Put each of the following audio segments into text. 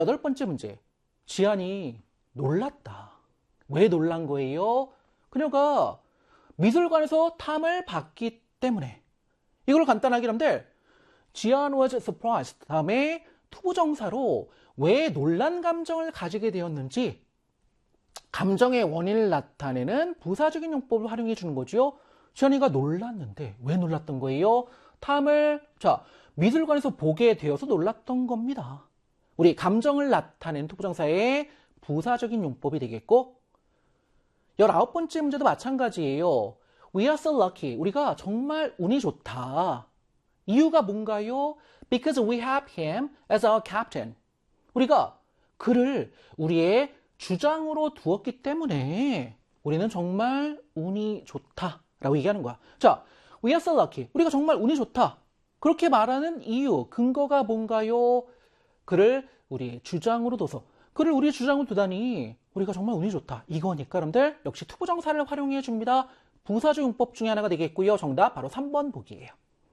8번째 문제. 지안이 놀랐다. 왜 놀란 거예요? 그녀가 미술관에서 탐을 받기 때문에. 이걸 간단하게 하면 지안 was surprised 다음에 투부정사로 왜 놀란 감정을 가지게 되었는지 감정의 원인을 나타내는 부사적인 용법을 활용해 주는 거죠. 지안이가 놀랐는데 왜 놀랐던 거예요? 탐을 미술관에서 보게 되어서 놀랐던 겁니다. 우리 감정을 나타내는 투부정사의 부사적인 용법이 되겠고 19번째 문제도 마찬가지예요. We are so lucky. 우리가 정말 운이 좋다. 이유가 뭔가요? Because we have him as our captain. 우리가 그를 우리의 주장으로 두었기 때문에 우리는 정말 운이 좋다라고 얘기하는 거야. 자, we are so lucky. 우리가 정말 운이 좋다. 그렇게 말하는 이유, 근거가 뭔가요? 그를 우리의 주장으로 둬서. 그를 우리의 주장으로 두다니 우리가 정말 운이 좋다. 이거니까 여러분들 역시 투부정사를 활용해 줍니다. 부사적 용법 중에 하나가 되겠고요. 정답 바로 3번 보기예요.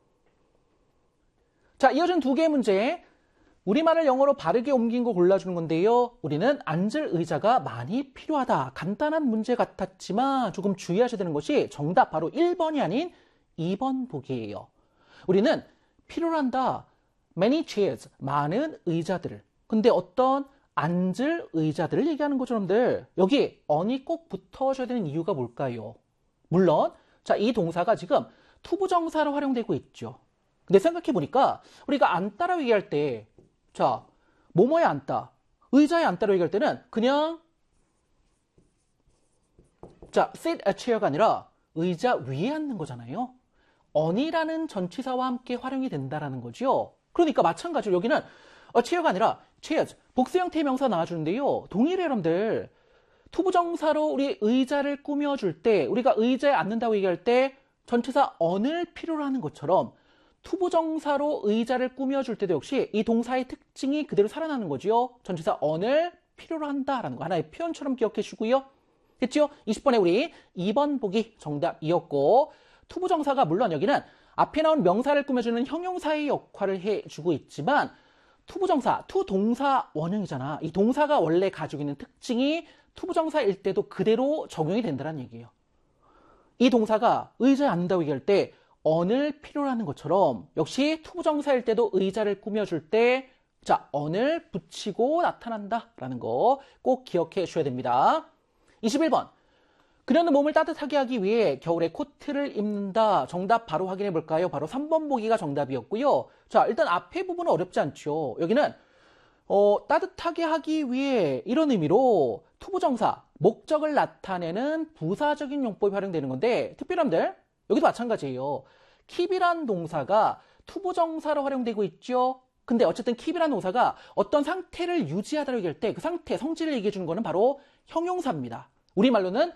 자, 이어진 두 개의 문제. 우리말을 영어로 바르게 옮긴 거 골라주는 건데요. 우리는 앉을 의자가 많이 필요하다. 간단한 문제 같았지만 조금 주의하셔야 되는 것이 정답 바로 1번이 아닌 2번 보기예요. 우리는 필요로 한다. Many chairs, 많은 의자들을. 근데 어떤 앉을 의자들을 얘기하는 거죠, 여러분들. 여기 on이 꼭 붙어줘야 되는 이유가 뭘까요? 물론 이 동사가 지금 투부정사로 활용되고 있죠. 근데 생각해보니까 우리가 앉다라고 얘기할 때 뭐뭐에 앉다, 의자에 앉다라고 얘기할 때는 그냥 sit a chair가 아니라 의자 위에 앉는 거잖아요. on이라는 전치사와 함께 활용이 된다라는 거죠. 그러니까 마찬가지로 여기는 a chair가 아니라 chairs, 복수 형태의 명사 나와주는데요. 동일해 여러분들. 투부정사로 우리 의자를 꾸며줄 때 우리가 의자에 앉는다고 얘기할 때 전치사 on을 필요로 하는 것처럼 투부정사로 의자를 꾸며줄 때도 역시 이 동사의 특징이 그대로 살아나는 거죠. 전치사 on을 필요로 한다라는 거 하나의 표현처럼 기억해 주고요. 됐죠? 20번에 우리 2번 보기 정답이었고 투부정사가 물론 여기는 앞에 나온 명사를 꾸며주는 형용사의 역할을 해주고 있지만 투부정사, 투동사 원형이잖아. 이 동사가 원래 가지고 있는 특징이 투부정사일 때도 그대로 적용이 된다는 얘기예요. 이 동사가 의자에 앉는다고 얘기할 때 on을 필요로 하는 것처럼 역시 투부정사일 때도 의자를 꾸며줄 때 on을 붙이고 나타난다라는 거 꼭 기억해 주셔야 됩니다. 21번. 그녀는 몸을 따뜻하게 하기 위해 겨울에 코트를 입는다. 정답 바로 확인해 볼까요? 바로 3번 보기가 정답이었고요. 자, 일단 앞에 부분은 어렵지 않죠. 여기는 따뜻하게 하기 위해 이런 의미로 투부정사, 목적을 나타내는 부사적인 용법이 활용되는 건데 특별함들 여기도 마찬가지예요. keep이란 동사가 투부정사로 활용되고 있죠. 근데 어쨌든 keep이란 동사가 어떤 상태를 유지하다라고 얘기할 때 그 상태, 성질을 얘기해 주는 거는 바로 형용사입니다. 우리말로는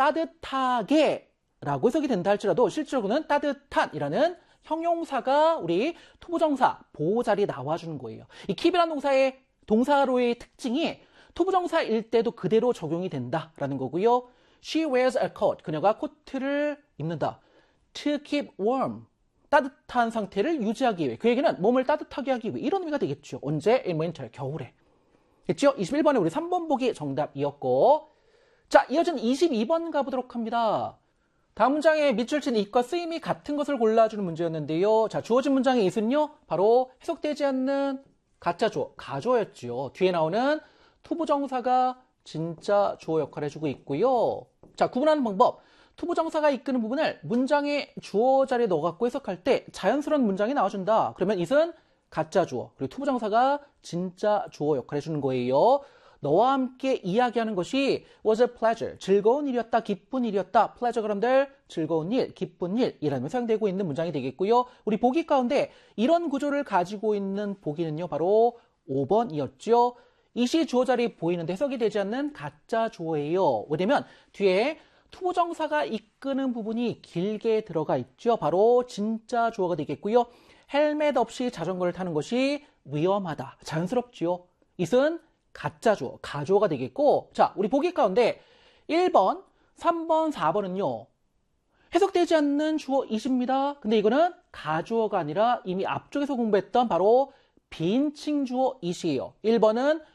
따뜻하게 라고 해석이 된다 할지라도 실제로는 따뜻한이라는 형용사가 우리 투부정사 보호자리에 나와주는 거예요. 이 keep이란 동사의 동사로의 특징이 투부정사일 때도 그대로 적용이 된다라는 거고요. She wears a coat. 그녀가 코트를 입는다. To keep warm. 따뜻한 상태를 유지하기 위해. 그 얘기는 몸을 따뜻하게 하기 위해. 이런 의미가 되겠죠. 언제? In winter. 겨울에. 됐죠? 21번에 우리 3번 보기 정답이었고 자, 이어진 22번 가보도록 합니다. 다음 문장에 밑줄 친 it과 쓰임이 같은 것을 골라주는 문제였는데요. 자, 주어진 문장의 it은요. 바로 해석되지 않는 가짜 주어, 가주어였죠. 뒤에 나오는 투부정사가 진짜 주어 역할을 해주고 있고요. 자, 구분하는 방법. 투부정사가 이끄는 부분을 문장의 주어 자리에 넣어갖고 해석할 때 자연스러운 문장이 나와준다. 그러면 it은 가짜 주어, 그리고 투부정사가 진짜 주어 역할을 해주는 거예요. 너와 함께 이야기하는 것이 was a pleasure. 즐거운 일이었다, 기쁜 일이었다. pleasure 그럼들 즐거운 일, 기쁜 일이라는 사용되고 있는 문장이 되겠고요. 우리 보기 가운데 이런 구조를 가지고 있는 보기는요. 바로 5번이었죠. 이시 주어 자리에 보이는데 해석이 되지 않는 가짜 주어예요. 왜냐면 뒤에 투부정사가 이끄는 부분이 길게 들어가 있죠. 바로 진짜 주어가 되겠고요. 헬멧 없이 자전거를 타는 것이 위험하다. 자연스럽지요. it은 가짜 주어, 가주어가 되겠고 자, 우리 보기 가운데 1번, 3번, 4번은요. 해석되지 않는 주어 it입니다. 근데 이거는 가주어가 아니라 이미 앞쪽에서 공부했던 바로 비인칭 주어 it이에요. 1번은